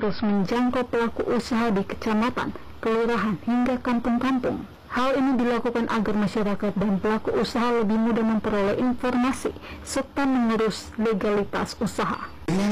terus menjangkau pelaku usaha di kecamatan, kelurahan, hingga kampung-kampung. Hal ini dilakukan agar masyarakat dan pelaku usaha lebih mudah memperoleh informasi serta mengurus legalitas usaha.